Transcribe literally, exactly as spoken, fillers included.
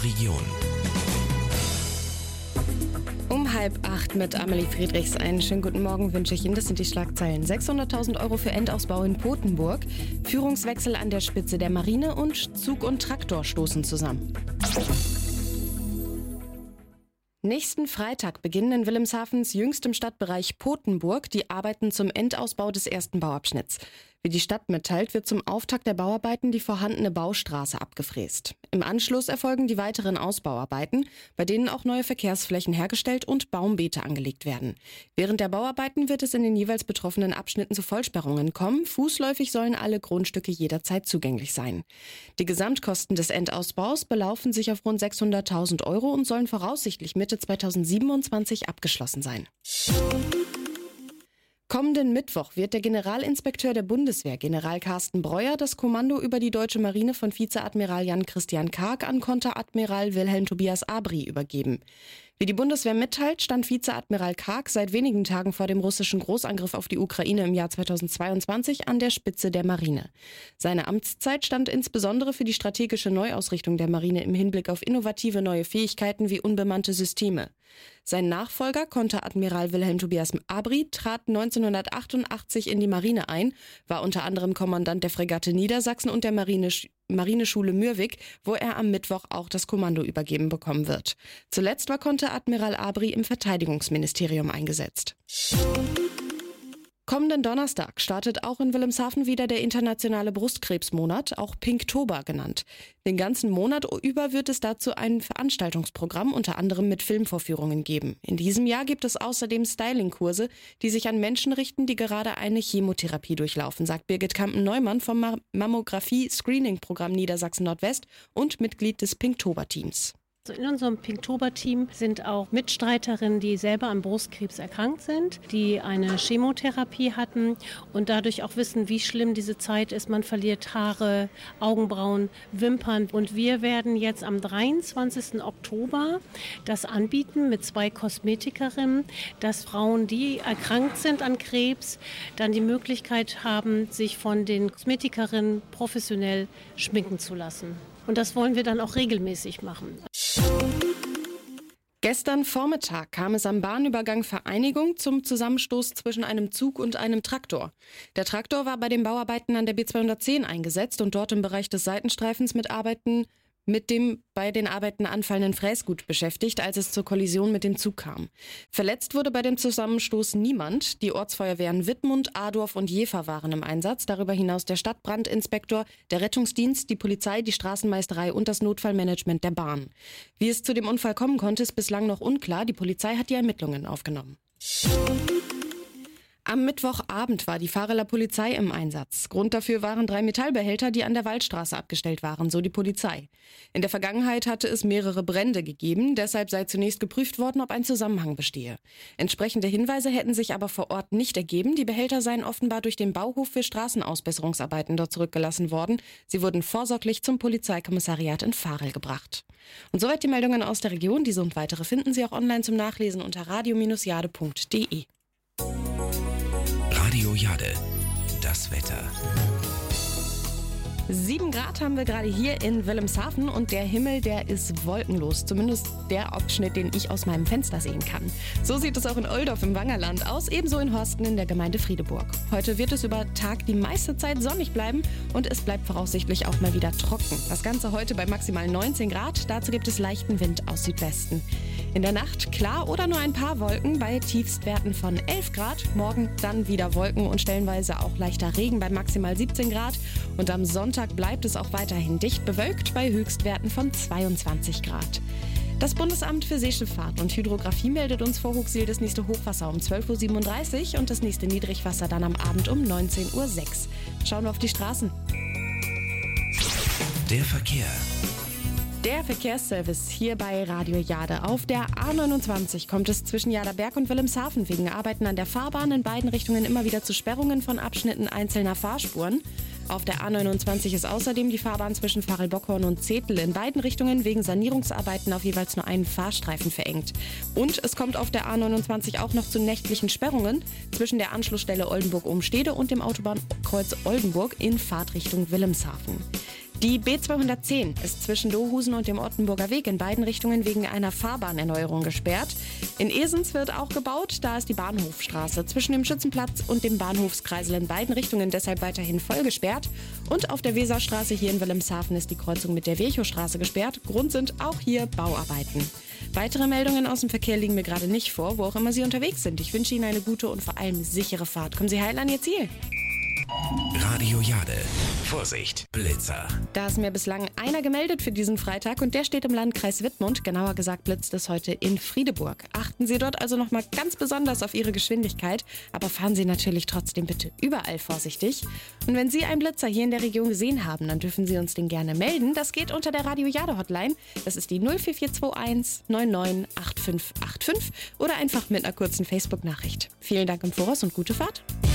Region. Um halb acht mit Amelie Friedrichs. Einen schönen guten Morgen wünsche ich Ihnen. Das sind die Schlagzeilen. sechshunderttausend Euro für Endausbau in Potenburg, Führungswechsel an der Spitze der Marine und Zug und Traktor stoßen zusammen. Nächsten Freitag beginnen in Wilhelmshavens jüngstem Stadtbereich Potenburg die Arbeiten zum Endausbau des ersten Bauabschnitts. Wie die Stadt mitteilt, wird zum Auftakt der Bauarbeiten die vorhandene Baustraße abgefräst. Im Anschluss erfolgen die weiteren Ausbauarbeiten, bei denen auch neue Verkehrsflächen hergestellt und Baumbeete angelegt werden. Während der Bauarbeiten wird es in den jeweils betroffenen Abschnitten zu Vollsperrungen kommen. Fußläufig sollen alle Grundstücke jederzeit zugänglich sein. Die Gesamtkosten des Endausbaus belaufen sich auf rund sechshunderttausend Euro und sollen voraussichtlich Mitte zweitausendsiebenundzwanzig abgeschlossen sein. Kommenden Mittwoch wird der Generalinspekteur der Bundeswehr, General Carsten Breuer, das Kommando über die deutsche Marine von Vizeadmiral Jan-Christian Karg an Konteradmiral Wilhelm Tobias Abri übergeben. Wie die Bundeswehr mitteilt, stand Vizeadmiral Karg seit wenigen Tagen vor dem russischen Großangriff auf die Ukraine im Jahr zweitausendzweiundzwanzig an der Spitze der Marine. Seine Amtszeit stand insbesondere für die strategische Neuausrichtung der Marine im Hinblick auf innovative neue Fähigkeiten wie unbemannte Systeme. Sein Nachfolger, Konteradmiral Wilhelm Tobias Abri, trat neunzehnhundertachtundachtzig in die Marine ein, war unter anderem Kommandant der Fregatte Niedersachsen und der Marine Marineschule Mürwik, wo er am Mittwoch auch das Kommando übergeben bekommen wird. Zuletzt war Konteradmiral Abri im Verteidigungsministerium eingesetzt. Kommenden Donnerstag startet auch in Wilhelmshaven wieder der internationale Brustkrebsmonat, auch Pinktober genannt. Den ganzen Monat über wird es dazu ein Veranstaltungsprogramm unter anderem mit Filmvorführungen geben. In diesem Jahr gibt es außerdem Stylingkurse, die sich an Menschen richten, die gerade eine Chemotherapie durchlaufen, sagt Birgit Kampen-Neumann vom Mammographie-Screening-Programm Niedersachsen Nordwest und Mitglied des Pinktober-Teams. In unserem Pinktober-Team sind auch Mitstreiterinnen, die selber an Brustkrebs erkrankt sind, die eine Chemotherapie hatten und dadurch auch wissen, wie schlimm diese Zeit ist. Man verliert Haare, Augenbrauen, Wimpern. Und wir werden jetzt am dreiundzwanzigsten Oktober das anbieten mit zwei Kosmetikerinnen, dass Frauen, die erkrankt sind an Krebs, dann die Möglichkeit haben, sich von den Kosmetikerinnen professionell schminken zu lassen. Und das wollen wir dann auch regelmäßig machen. Gestern Vormittag kam es am Bahnübergang Vereinigung zum Zusammenstoß zwischen einem Zug und einem Traktor. Der Traktor war bei den Bauarbeiten an der B zweihundertzehn eingesetzt und dort im Bereich des Seitenstreifens mit Arbeiten mit dem bei den Arbeiten anfallenden Fräsgut beschäftigt, als es zur Kollision mit dem Zug kam. Verletzt wurde bei dem Zusammenstoß niemand. Die Ortsfeuerwehren Wittmund, Adorf und Jever waren im Einsatz. Darüber hinaus der Stadtbrandinspektor, der Rettungsdienst, die Polizei, die Straßenmeisterei und das Notfallmanagement der Bahn. Wie es zu dem Unfall kommen konnte, ist bislang noch unklar. Die Polizei hat die Ermittlungen aufgenommen. Am Mittwochabend war die Fahreler Polizei im Einsatz. Grund dafür waren drei Metallbehälter, die an der Waldstraße abgestellt waren, so die Polizei. In der Vergangenheit hatte es mehrere Brände gegeben, deshalb sei zunächst geprüft worden, ob ein Zusammenhang bestehe. Entsprechende Hinweise hätten sich aber vor Ort nicht ergeben. Die Behälter seien offenbar durch den Bauhof für Straßenausbesserungsarbeiten dort zurückgelassen worden. Sie wurden vorsorglich zum Polizeikommissariat in Varel gebracht. Und soweit die Meldungen aus der Region. Diese und weitere finden Sie auch online zum Nachlesen unter radio Bindestrich jade punkt de. Radio Jade, das Wetter. Sieben Grad haben wir gerade hier in Wilhelmshaven und der Himmel, der ist wolkenlos. Zumindest der Abschnitt, den ich aus meinem Fenster sehen kann. So sieht es auch in Oldorf im Wangerland aus, ebenso in Horsten in der Gemeinde Friedeburg. Heute wird es über Tag die meiste Zeit sonnig bleiben und es bleibt voraussichtlich auch mal wieder trocken. Das Ganze heute bei maximal neunzehn Grad, dazu gibt es leichten Wind aus Südwesten. In der Nacht klar oder nur ein paar Wolken bei Tiefstwerten von elf Grad. Morgen dann wieder Wolken und stellenweise auch leichter Regen bei maximal siebzehn Grad. Und am Sonntag bleibt es auch weiterhin dicht bewölkt bei Höchstwerten von zweiundzwanzig Grad. Das Bundesamt für Seeschifffahrt und Hydrographie meldet uns vor Huxil das nächste Hochwasser um zwölf Uhr siebenunddreißig und das nächste Niedrigwasser dann am Abend um neunzehn Uhr sechs. Schauen wir auf die Straßen. Der Verkehr. Der Verkehrsservice hier bei Radio Jade. Auf der A neunundzwanzig kommt es zwischen Jaderberg und Wilhelmshaven wegen Arbeiten an der Fahrbahn in beiden Richtungen immer wieder zu Sperrungen von Abschnitten einzelner Fahrspuren. Auf der A neunundzwanzig ist außerdem die Fahrbahn zwischen Varel-Bockhorn und Zetel in beiden Richtungen wegen Sanierungsarbeiten auf jeweils nur einen Fahrstreifen verengt. Und es kommt auf der A neunundzwanzig auch noch zu nächtlichen Sperrungen zwischen der Anschlussstelle Oldenburg-Umstede und dem Autobahnkreuz Oldenburg in Fahrtrichtung Wilhelmshaven. Die B zweihundertzehn ist zwischen Lohusen und dem Ottenburger Weg in beiden Richtungen wegen einer Fahrbahnerneuerung gesperrt. In Esens wird auch gebaut, da ist die Bahnhofstraße zwischen dem Schützenplatz und dem Bahnhofskreisel in beiden Richtungen deshalb weiterhin voll gesperrt. Und auf der Weserstraße hier in Wilhelmshaven ist die Kreuzung mit der Virchowstraße gesperrt. Grund sind auch hier Bauarbeiten. Weitere Meldungen aus dem Verkehr liegen mir gerade nicht vor, wo auch immer Sie unterwegs sind. Ich wünsche Ihnen eine gute und vor allem sichere Fahrt. Kommen Sie heil an Ihr Ziel. Radio Jade. Vorsicht, Blitzer. Da ist mir bislang einer gemeldet für diesen Freitag und der steht im Landkreis Wittmund. Genauer gesagt blitzt es heute in Friedeburg. Achten Sie dort also nochmal ganz besonders auf Ihre Geschwindigkeit, aber fahren Sie natürlich trotzdem bitte überall vorsichtig. Und wenn Sie einen Blitzer hier in der Region gesehen haben, dann dürfen Sie uns den gerne melden. Das geht unter der Radio Jade Hotline. Das ist die null vier vier zwei eins neun neun acht fünf acht fünf oder einfach mit einer kurzen Facebook-Nachricht. Vielen Dank im Voraus und gute Fahrt.